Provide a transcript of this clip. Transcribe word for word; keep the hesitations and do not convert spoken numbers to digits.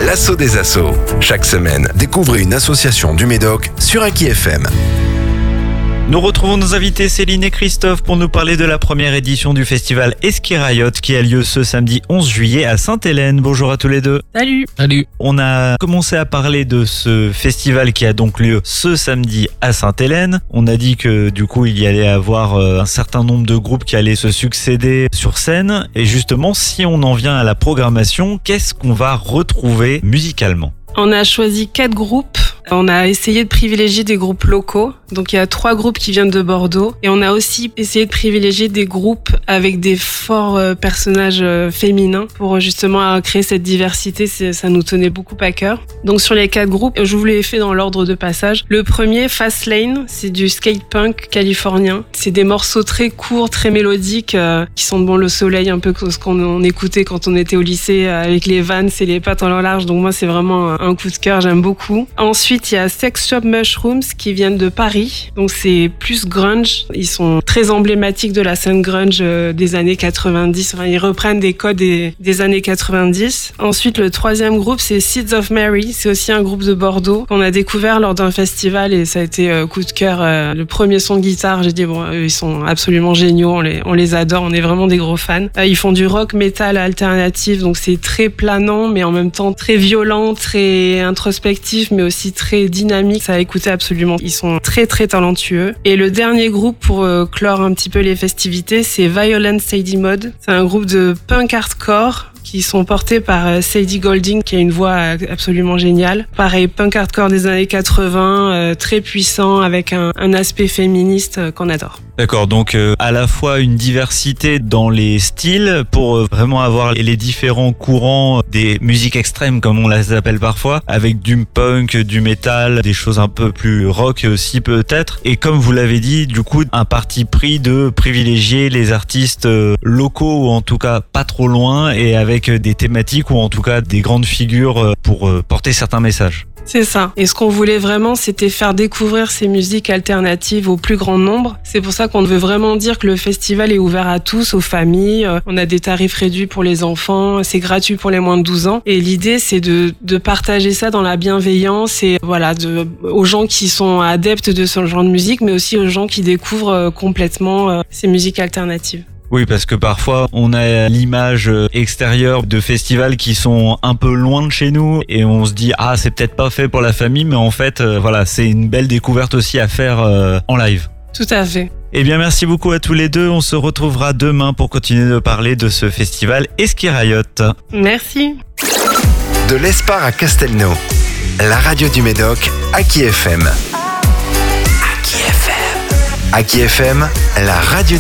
l'assaut des assos. Chaque semaine, découvrez une association du Médoc sur Aki F M. Nous retrouvons nos invités Céline et Christophe pour nous parler de la première édition du festival Eskirayot qui a lieu ce samedi onze juillet à Sainte-Hélène. Bonjour à tous les deux. Salut. Salut. On a commencé à parler de ce festival qui a donc lieu ce samedi à Sainte-Hélène. On a dit que du coup il y allait avoir un certain nombre de groupes qui allaient se succéder sur scène. Et justement, si on en vient à la programmation, qu'est-ce qu'on va retrouver musicalement ? On a choisi quatre groupes. On a essayé de privilégier des groupes locaux. Donc il y a trois groupes qui viennent de Bordeaux. Et on a aussi essayé de privilégier des groupes avec des forts euh, personnages euh, féminins pour justement euh, créer cette diversité. C'est, ça nous tenait beaucoup à cœur. Donc sur les quatre groupes, je vous les ai fait dans l'ordre de passage. Le premier, Fast Lane, c'est du skate punk californien. C'est des morceaux très courts, très mélodiques, euh, qui sentent bon le soleil, un peu ce qu'on on écoutait quand on était au lycée euh, avec les Vans et les pattes en large. Donc moi c'est vraiment un coup de cœur, j'aime beaucoup. Ensuite il y a Sex Shop Mushrooms qui viennent de Paris. Donc c'est plus grunge. Ils sont très emblématiques de la scène grunge des années quatre-vingt-dix. Enfin, ils reprennent des codes des, des années quatre-vingt-dix. Ensuite, le troisième groupe, c'est Seeds of Mary. C'est aussi un groupe de Bordeaux qu'on a découvert lors d'un festival et ça a été euh, coup de cœur. Euh, le premier son de guitare, j'ai dit bon, eux, ils sont absolument géniaux. On les, on les adore. On est vraiment des gros fans. Euh, ils font du rock metal alternatif. Donc c'est très planant, mais en même temps très violent, très introspectif, mais aussi très dynamique. Ça a écouté absolument. Ils sont très très talentueux. Et le dernier groupe pour euh, clore un petit peu les festivités, c'est Violent Sadie Mode. C'est un groupe de punk hardcore qui sont portés par euh, Sadie Golding, qui a une voix absolument géniale. Pareil, punk hardcore des années quatre-vingts, euh, très puissant, avec un, un aspect féministe euh, qu'on adore. D'accord, donc euh, à la fois une diversité dans les styles pour euh, vraiment avoir les différents courants des musiques extrêmes comme on les appelle parfois, avec du punk, du métal, des choses un peu plus rock aussi peut-être. Et comme vous l'avez dit, du coup, un parti pris de privilégier les artistes euh, locaux ou en tout cas pas trop loin et avec des thématiques ou en tout cas des grandes figures euh, pour euh, porter certains messages. C'est ça. Et ce qu'on voulait vraiment, c'était faire découvrir ces musiques alternatives au plus grand nombre. C'est pour ça qu'on veut vraiment dire que le festival est ouvert à tous, aux familles. On a des tarifs réduits pour les enfants, c'est gratuit pour les moins de douze ans. Et l'idée, c'est de, de partager ça dans la bienveillance et voilà, de, aux gens qui sont adeptes de ce genre de musique, mais aussi aux gens qui découvrent complètement ces musiques alternatives. Oui, parce que parfois, on a l'image extérieure de festivals qui sont un peu loin de chez nous et on se dit « Ah, c'est peut-être pas fait pour la famille », mais en fait, euh, voilà, c'est une belle découverte aussi à faire euh, en live. Tout à fait. Eh bien, merci beaucoup à tous les deux. On se retrouvera demain pour continuer de parler de ce festival Eskirayot. Merci. De l'Espar à Castelnau, la radio du Médoc, Aki F M. Aki F M. Aki F M, la radio